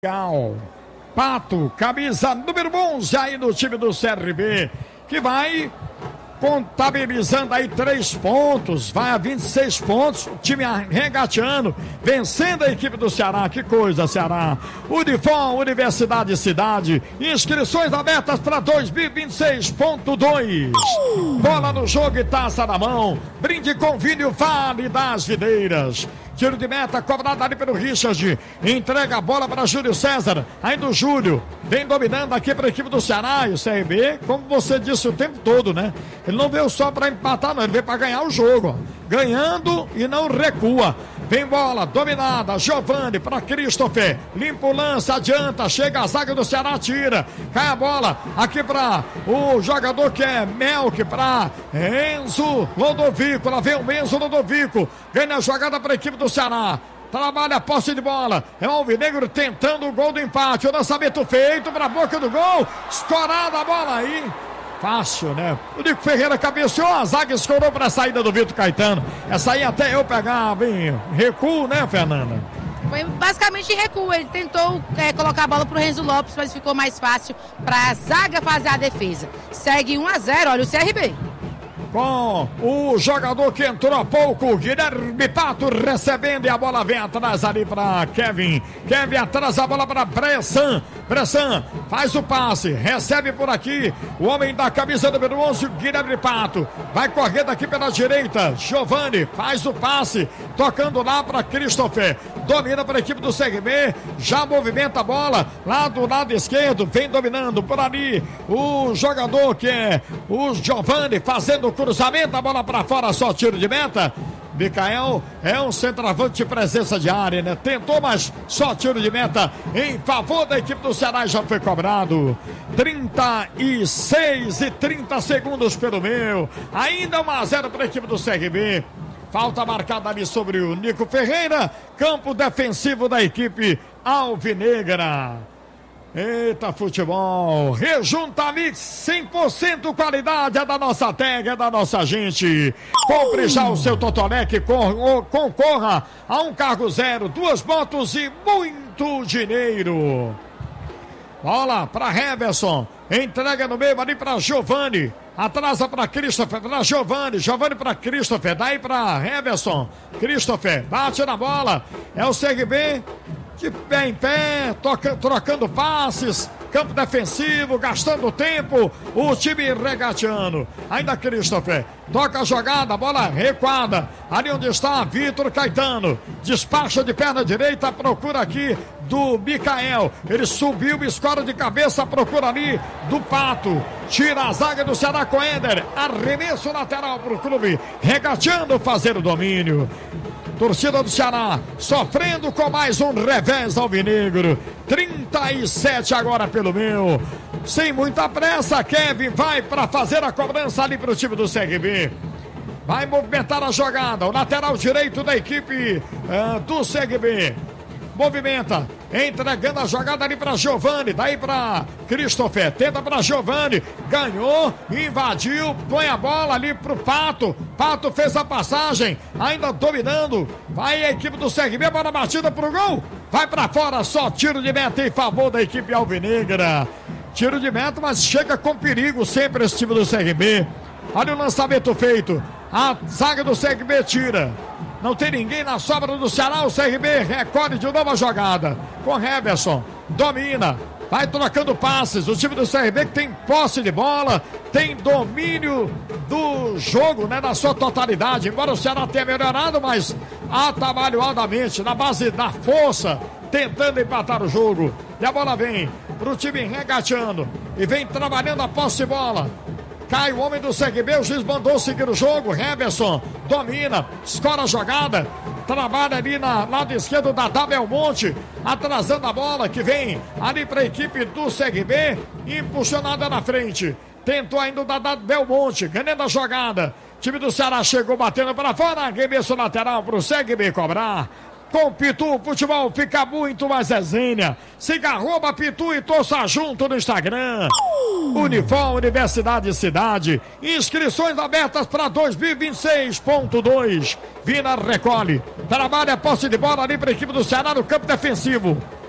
Legal. Pato, camisa número 11 aí do time do CRB, que vai contabilizando aí 3 pontos, vai a 26 pontos, o time regateando, vencendo a equipe do Ceará. Que coisa, Ceará. Unifom, Universidade Cidade, inscrições abertas para 2026.2. Bola no jogo e taça na mão, brinde com vinho Vale das Videiras. Tiro de meta, cobrado ali pelo Richard. Entrega a bola para Júlio César. Ainda o Júlio vem dominando aqui para a equipe do Ceará. E o CRB, como você disse o tempo todo, né? Ele não veio só para empatar, não. Ele veio para ganhar o jogo, ó. Ganhando e não recua. Vem bola, dominada, Giovani para Christopher, limpa o lance, adianta, chega a zaga do Ceará, tira, cai a bola aqui para o jogador que é Melk, para Enzo Lodovico, lá vem o Enzo Lodovico, ganha a jogada para a equipe do Ceará. Trabalha a posse de bola. É o Alvinegro tentando o gol do empate. O lançamento feito para a boca do gol. Escorada a bola aí. Fácil, né? O Nico Ferreira cabeceou, a zaga escorou para a saída do Vitor Caetano. Essa aí até eu pegava em recuo, né, Fernanda? Foi basicamente recuo. Ele tentou colocar a bola para o Renzo Lopes, mas ficou mais fácil para a zaga fazer a defesa. Segue 1-0, olha o CRB. Com o jogador que entrou há pouco, Guilherme Pato recebendo, e a bola vem atrás ali para Kevin. Kevin atrás, a bola para Bressan. Bressan faz o passe, recebe por aqui o homem da camisa número 11, Guilherme Pato. Vai correndo aqui pela direita, Giovani faz o passe, tocando lá para Christopher. Domina para a equipe do CRB, já movimenta a bola lá do lado esquerdo, vem dominando por ali o jogador que é o Giovani, fazendo o cruzamento, a bola para fora, só tiro de meta. Micael é um centroavante de presença de área, né? Tentou, mas só tiro de meta em favor da equipe do Ceará, já foi cobrado. 36 e 30 segundos pelo meio. Ainda 1-0 para a equipe do CRB. Falta marcada ali sobre o Nico Ferreira. Campo defensivo da equipe alvinegra. Eita, futebol, Rejunta Mix, 100% qualidade, é da nossa tag, é da nossa gente. Compre já o seu Totolec, concorra a um carro zero, 2 motos e muito dinheiro. Bola para Heverson, entrega no meio ali para Giovani, atrasa para Christopher, para Giovani para Christopher, daí para Heverson, Christopher, bate na bola, é o CRB. De pé em pé, trocando passes, campo defensivo, gastando tempo, o time regateando. Ainda Christopher, toca a jogada, bola recuada, ali onde está Vitor Caetano, despacha de perna direita, procura aqui do Micael, ele subiu, escora de cabeça, procura ali do Pato, tira a zaga do Ceará com Éder, arremesso lateral para o clube, regateando, fazer o domínio. Torcida do Ceará sofrendo com mais um revés alvinegro. 37 agora pelo meu. Sem muita pressa, Kevin vai para fazer a cobrança ali para o time do CRB. Vai movimentar a jogada. O lateral direito da equipe do CRB. Movimenta, entregando a jogada ali para Giovani, daí para Christopher, tenta para Giovani, ganhou, invadiu, põe a bola ali pro Pato, Pato fez a passagem, ainda dominando, vai a equipe do CRB, bola batida pro gol, vai para fora, só tiro de meta em favor da equipe alvinegra. Tiro de meta, mas chega com perigo sempre esse time do CRB. Olha o lançamento feito, a zaga do CRB tira. Não tem ninguém na sobra do Ceará, o CRB recolhe de novo a jogada. Com Heverson, domina, vai trocando passes. O time do CRB que tem posse de bola, tem domínio do jogo, né, na sua totalidade. Embora o Ceará tenha melhorado, mas atabalhoadamente, na base da força, tentando empatar o jogo. E a bola vem pro time regateando e vem trabalhando a posse de bola. Cai o homem do CRB, o juiz mandou seguir o jogo. Heverson domina, escora a jogada, trabalha ali na lado esquerdo da Belmonte, atrasando a bola que vem ali para a equipe do CRB, impulsionada na frente. Tentou ainda o Dada Belmonte, ganhando a jogada. Time do Ceará chegou batendo para fora, arremesso lateral para o CRB cobrar. Com o Pitu, o futebol fica muito mais resenha. Siga @Pitu e torça junto no Instagram. Unifom, Universidade Cidade. Inscrições abertas para 2026.2. Vina recolhe. Trabalha a posse de bola ali para a equipe do Ceará no campo defensivo.